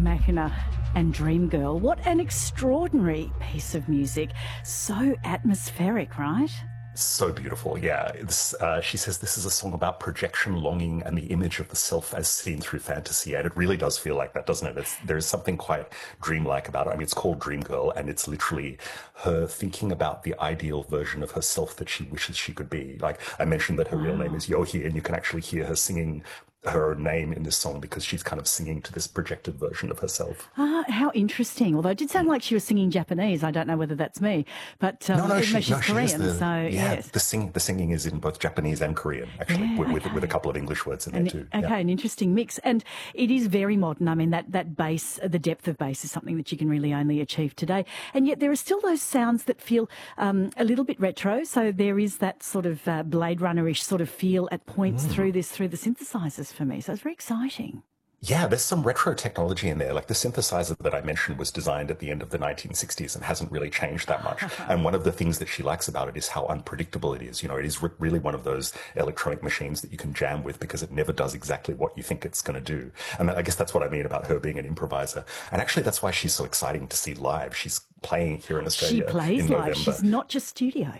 Machina and Dreamgirl. What an extraordinary piece of music. So atmospheric, right? So beautiful, yeah. She says this is a song about projection, longing, and the image of the self as seen through fantasy. And it really does feel like that, doesn't it? There's something quite dreamlike about it. I mean, it's called Dreamgirl, and it's literally her thinking about the ideal version of herself that she wishes she could be. Like, I mentioned that her real name is Yohi, and you can actually hear her singing her name in this song because she's kind of singing to this projected version of herself. How interesting. Although it did sound like she was singing Japanese. I don't know whether that's me, but she's Korean. Yes. The singing is in both Japanese and Korean, actually, with a couple of English words in there too. Okay, an interesting mix. And it is very modern. I mean, that bass, the depth of bass is something that you can really only achieve today. And yet there are still those sounds that feel a little bit retro. So there is that sort of Blade Runner-ish sort of feel at points through the synthesizers for me. So it's very exciting. Yeah, there's some retro technology in there. Like the synthesizer that I mentioned was designed at the end of the 1960s and hasn't really changed that much. And one of the things that she likes about it is how unpredictable it is. You know, it is really one of those electronic machines that you can jam with because it never does exactly what you think it's going to do. And I guess that's what I mean about her being an improviser. And actually, that's why she's so exciting to see live. She's playing here in Australia. She plays live. She's not just studio.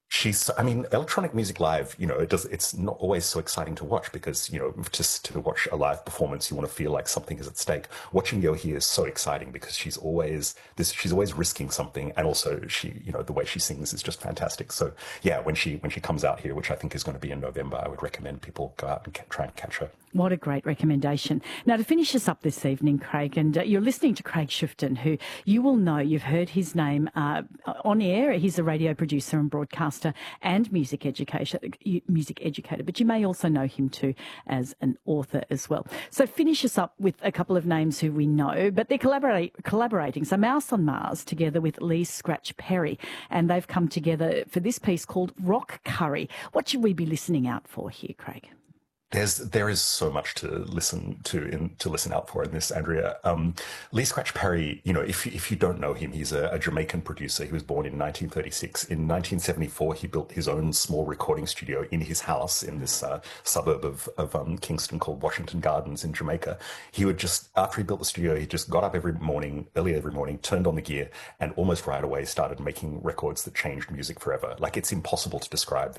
Electronic music live, you know, it's not always so exciting to watch because, you know, just to watch a live performance, you want to feel like something is at stake. Watching Yohi is so exciting because she's always risking something. And also the way she sings is just fantastic. So yeah, when she comes out here, which I think is going to be in November, I would recommend people go out and try and catch her. What a great recommendation. Now, to finish us up this evening, Craig, and you're listening to Craig Shifton, who you will know, you've heard his name on air. He's a radio producer and broadcaster and music educator, but you may also know him too as an author as well. So finish us up with a couple of names who we know, but they're collaborating. So Mouse on Mars together with Lee Scratch Perry, and they've come together for this piece called Rock Curry. What should we be listening out for here, Craig? There is so much to listen out for in this, Andrea. Lee Scratch Perry, you know, if you don't know him, he's a Jamaican producer. He was born in 1936. In 1974, he built his own small recording studio in his house in this suburb of Kingston called Washington Gardens in Jamaica. He would after he built the studio, he just got up early every morning, turned on the gear, and almost right away started making records that changed music forever. Like, it's impossible to describe